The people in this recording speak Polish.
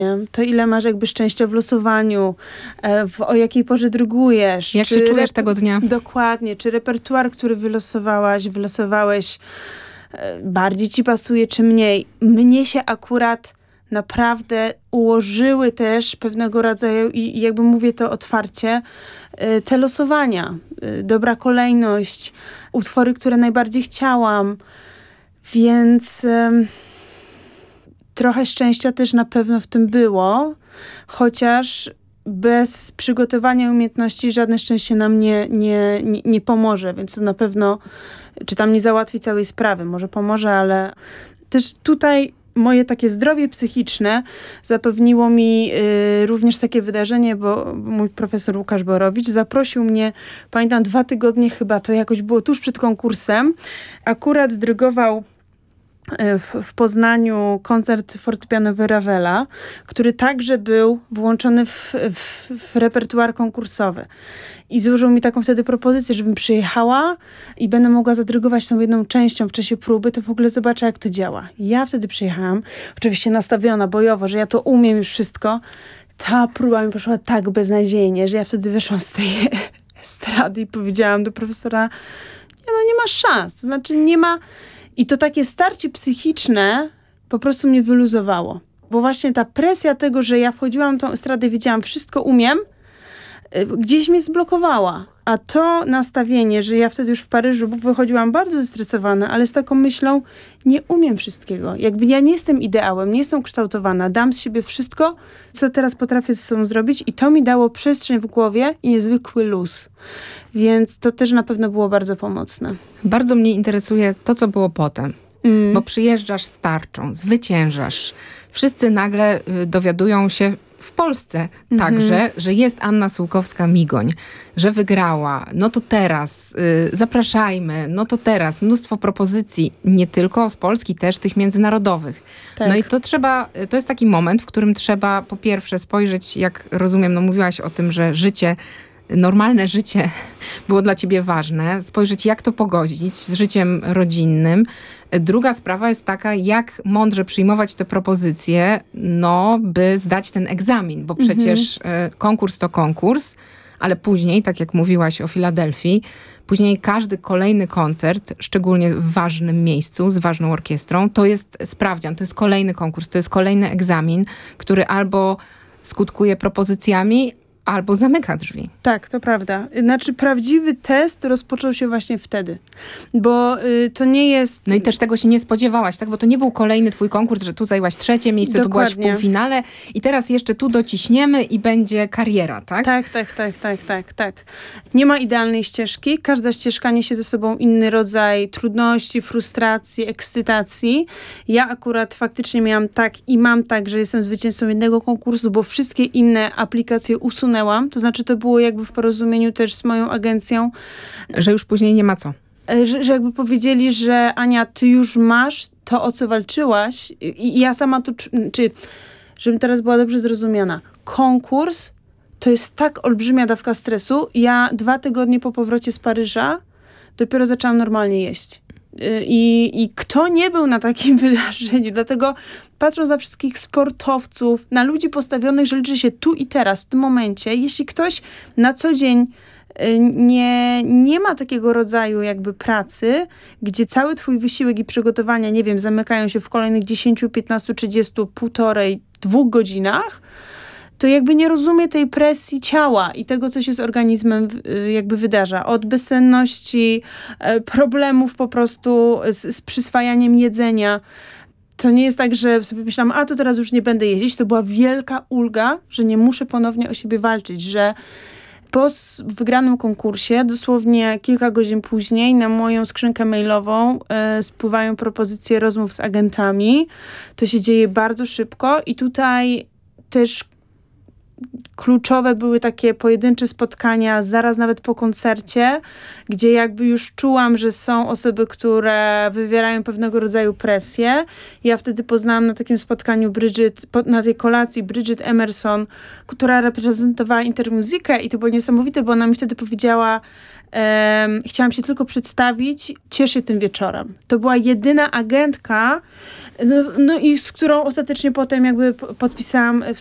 To ile masz jakby szczęścia w losowaniu, o jakiej porze drugujesz. Jak się czujesz tego dnia. Dokładnie. Czy repertuar, który wylosowałeś, bardziej ci pasuje, czy mniej. Mnie się akurat naprawdę ułożyły też pewnego rodzaju, i jakby mówię to otwarcie, te losowania. Dobra kolejność, utwory, które najbardziej chciałam. Więc trochę szczęścia też na pewno w tym było, chociaż bez przygotowania umiejętności żadne szczęście nam nie pomoże, więc to na pewno, czy tam nie załatwi całej sprawy, może pomoże, ale też tutaj moje takie zdrowie psychiczne zapewniło mi również takie wydarzenie, bo mój profesor Łukasz Borowicz zaprosił mnie, pamiętam 2 tygodnie chyba, to jakoś było tuż przed konkursem, akurat dyrygował w Poznaniu koncert fortepianowy Ravela, który także był włączony w repertuar konkursowy. I złożył mi taką wtedy propozycję, żebym przyjechała i będę mogła zadyrygować tą jedną częścią w czasie próby, to w ogóle zobaczę, jak to działa. Ja wtedy przyjechałam, oczywiście nastawiona bojowo, że ja to umiem już wszystko. Ta próba mi poszła tak beznadziejnie, że ja wtedy wyszłam z tej estrady i powiedziałam do profesora, nie ma szans, to znaczy nie ma. I to takie starcie psychiczne po prostu mnie wyluzowało. Bo właśnie ta presja tego, że ja wchodziłam na tą estradę, wiedziałam, wszystko umiem, gdzieś mnie zblokowała. A to nastawienie, że ja wtedy już w Paryżu wychodziłam bardzo zestresowana, ale z taką myślą, nie umiem wszystkiego. Jakby ja nie jestem ideałem, nie jestem ukształtowana. Dam z siebie wszystko, co teraz potrafię ze sobą zrobić i to mi dało przestrzeń w głowie i niezwykły luz. Więc to też na pewno było bardzo pomocne. Bardzo mnie interesuje to, co było potem. Bo przyjeżdżasz z tarczą, zwyciężasz. Wszyscy nagle dowiadują się w Polsce także, że jest Anna Sułkowska-Migoń, że wygrała. No to teraz zapraszajmy, no to teraz. Mnóstwo propozycji, nie tylko z Polski, też tych międzynarodowych. Tak. No i to jest taki moment, w którym trzeba po pierwsze spojrzeć, jak rozumiem, no mówiłaś o tym, że normalne życie było dla ciebie ważne. Spojrzeć, jak to pogodzić z życiem rodzinnym. Druga sprawa jest taka, jak mądrze przyjmować te propozycje, by zdać ten egzamin, bo przecież konkurs to konkurs, ale później, tak jak mówiłaś o Filadelfii, później każdy kolejny koncert, szczególnie w ważnym miejscu, z ważną orkiestrą, to jest sprawdzian, to jest kolejny konkurs, to jest kolejny egzamin, który albo skutkuje propozycjami, albo zamyka drzwi. Tak, to prawda. Znaczy prawdziwy test rozpoczął się właśnie wtedy. Bo to nie jest... No i też tego się nie spodziewałaś, tak? Bo to nie był kolejny twój konkurs, że tu zajęłaś 3. miejsce, Dokładnie. Tu byłaś w półfinale i teraz jeszcze tu dociśniemy i będzie kariera, tak? Tak. Nie ma idealnej ścieżki. Każda ścieżka niesie ze sobą inny rodzaj trudności, frustracji, ekscytacji. Ja akurat faktycznie miałam tak i mam tak, że jestem zwycięzcą jednego konkursu, bo wszystkie inne aplikacje usunęłam. To znaczy to było jakby w porozumieniu też z moją agencją. Że już później nie ma co. Że jakby powiedzieli, że Ania, ty już masz to, o co walczyłaś i ja sama to, żebym teraz była dobrze zrozumiana. Konkurs to jest tak olbrzymia dawka stresu. Ja 2 tygodnie po powrocie z Paryża dopiero zaczęłam normalnie jeść. I kto nie był na takim wydarzeniu, dlatego patrząc na wszystkich sportowców, na ludzi postawionych, że liczy się tu i teraz, w tym momencie, jeśli ktoś na co dzień nie ma takiego rodzaju jakby pracy, gdzie cały twój wysiłek i przygotowania, nie wiem, zamykają się w kolejnych 10, 15, 30, 1,5, 2 godzinach, to jakby nie rozumie tej presji ciała i tego, co się z organizmem jakby wydarza. Od bezsenności, problemów po prostu z przyswajaniem jedzenia. To nie jest tak, że sobie myślałam, to teraz już nie będę jeździć. To była wielka ulga, że nie muszę ponownie o siebie walczyć, że po wygranym konkursie, dosłownie kilka godzin później, na moją skrzynkę mailową spływają propozycje rozmów z agentami. To się dzieje bardzo szybko i tutaj też kluczowe były takie pojedyncze spotkania, zaraz nawet po koncercie, gdzie jakby już czułam, że są osoby, które wywierają pewnego rodzaju presję. Ja wtedy poznałam na takim spotkaniu na tej kolacji Bridget Emerson, która reprezentowała Intermusikę i to było niesamowite, bo ona mi wtedy powiedziała, chciałam się tylko przedstawić, ciesz się tym wieczorem. To była jedyna agentka, no i z którą ostatecznie potem jakby podpisałam